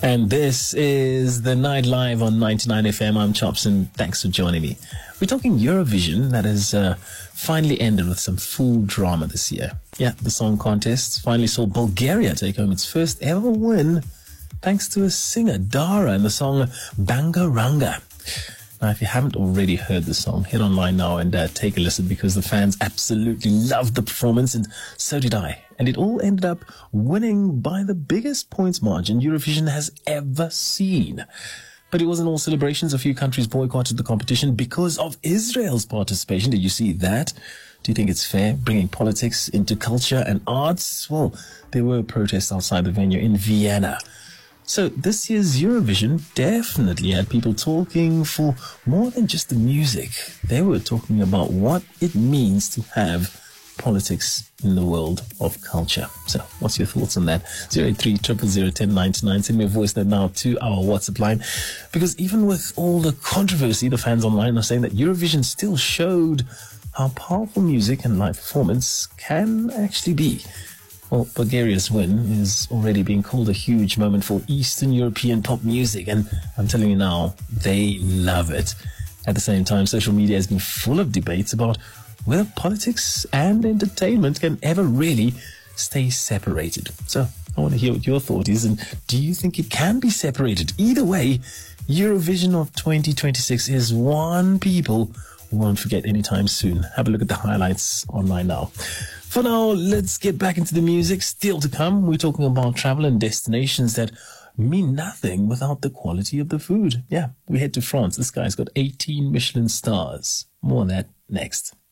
And this is the Night Live on 99 FM. I'm Chops, and thanks for joining me. We're talking Eurovision that has finally ended with some full drama this year. Yeah, the song contest finally saw Bulgaria take home its first ever win thanks to a singer, Dara, and the song Bangaranga. Now, if you haven't already heard the song, head online now and take a listen, because the fans absolutely loved the performance, and so did I. And it all ended up winning by the biggest points margin Eurovision has ever seen. But it wasn't all celebrations. A few countries boycotted the competition because of Israel's participation. Did you see that? Do you think it's fair, bringing politics into culture and arts? Well, there were protests outside the venue in Vienna. So this year's Eurovision definitely had people talking for more than just the music. They were talking about what it means to have politics in the world of culture. So what's your thoughts on that? 083 000 1099. Send me a voice note now to our WhatsApp line. Because even with all the controversy, the fans online are saying that Eurovision still showed how powerful music and live performance can actually be. Well, Bulgaria's win is already being called a huge moment for Eastern European pop music, and I'm telling you now, they love it. At the same time, social media has been full of debates about whether politics and entertainment can ever really stay separated. So I want to hear what your thought is, and do you think it can be separated? Either way, Eurovision of 2026 is one people won't forget anytime soon. Have a look at the highlights online now. For now, let's get back into the music. Still to come, we're talking about travel and destinations that mean nothing without the quality of the food. Yeah, we head to France. This guy's got 18 Michelin stars. More on that next.